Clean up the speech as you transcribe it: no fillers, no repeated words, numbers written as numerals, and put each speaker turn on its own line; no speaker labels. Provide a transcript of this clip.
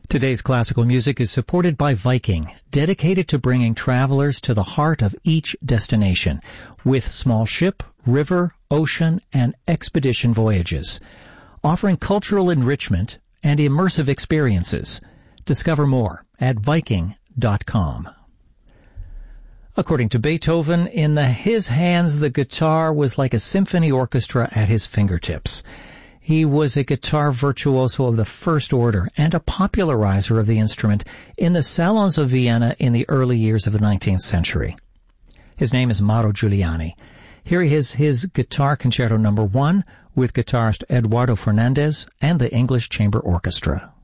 Today's classical music is supported by Viking, dedicated to bringing travelers to the heart of each destination, with small ship, river, ocean, and expedition voyages, offering cultural enrichment and immersive experiences. Discover more at Viking.com. According to Beethoven, in his hands the guitar was like a symphony orchestra at his fingertips. He was a guitar virtuoso of the first order and a popularizer of the instrument in the salons of Vienna in the early years of the 19th century. His name is Mauro Giuliani. Here is his Guitar Concerto No. 1 with guitarist Eduardo Fernandez and the English Chamber Orchestra.